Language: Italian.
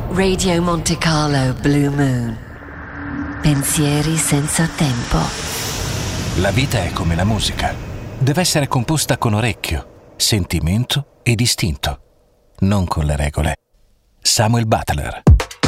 Radio Monte Carlo Blue Moon. Pensieri senza tempo. La vita è come la musica. Deve essere composta con orecchio, sentimento ed istinto, non con le regole. Samuel Butler.